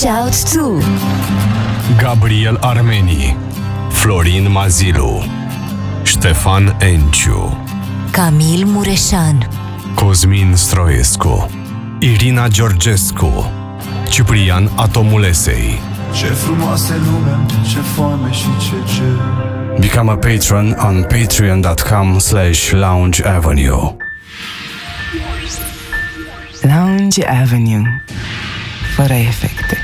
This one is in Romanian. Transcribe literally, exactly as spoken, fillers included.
Shout to Gabriel Armeni, Florin Mazilu, Ștefan Enciu, Camil Mureșan, Cosmin Stroescu, Irina Georgescu, Ciprian Atomulesei. Ce frumoasă lume, ce foame și ce cer. Become a patron on patreon.com slash Lounge Avenue. Lounge Avenue, fără efecte.